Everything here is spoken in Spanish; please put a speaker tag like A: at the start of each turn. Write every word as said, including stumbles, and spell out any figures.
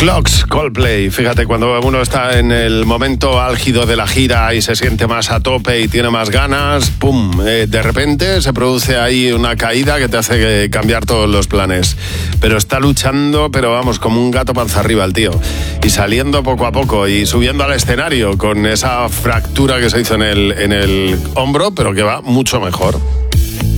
A: Clocks, Coldplay. Fíjate, cuando uno está en el momento álgido de la gira y se siente más a tope y tiene más ganas, ¡pum! Eh, de repente se produce ahí una caída que te hace cambiar todos los planes. Pero está luchando, pero vamos, como un gato panza arriba el tío. Y saliendo poco a poco y subiendo al escenario con esa fractura que se hizo en el, en el hombro, pero que va mucho mejor.